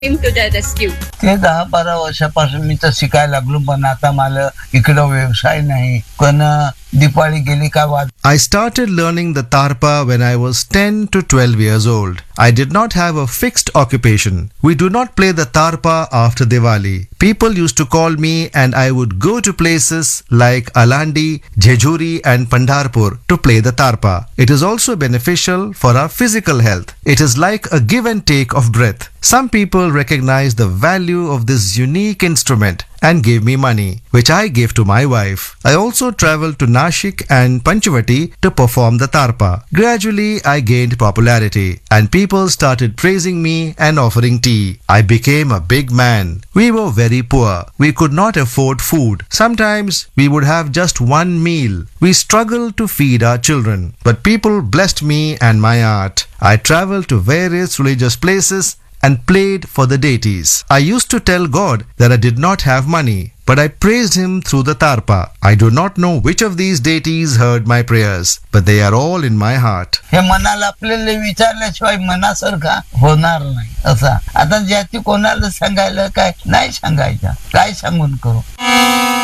came to the rescue. ते 10-12 वर्षापासून मी तर शिकायला लागलो, पण आता मला इकडं व्यवसाय नाही. पण दिवाळी गेली का वाद. I started learning the tarpa when I was 10 to 12 years old. I did not have a fixed occupation. We do not play the tarpa after Diwali. People used to call me and I would go to places like Alandi, Jejuri and Pandharpur to play the tarpa. It is also beneficial for our physical health. It is like a give and take of breath. Some people recognize the value of this unique instrument and gave me money, which I gave to my wife. I also traveled to Nashik and Panchavati to perform the tarpa. Gradually, I gained popularity and people started praising me and offering tea. I became a big man. We were very poor. We could not afford food. Sometimes we would have just one meal. We struggled to feed our children. But people blessed me and my art. I traveled to various religious places and played for the deities. I used to tell God that I did not have money, but I praised him through the tarpa. I do not know which of these deities heard my prayers, but they are all in my heart. हे मनाला आपल्याला विचारल्याशिवाय मनासारखा होणार नाही. असा आता ज्याची कोणाला सांगायला काय नाही सांगायचं, काय सांगून करू.